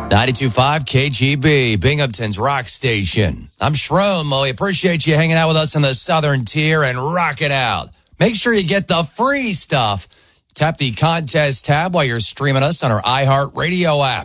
92.5 KGB, Binghamton's rock station. I'm Shroom. We appreciate you hanging out with us in the Southern Tier and rock it out. Make sure you get the free stuff. Tap the contest tab while you're streaming us on our iHeartRadio app.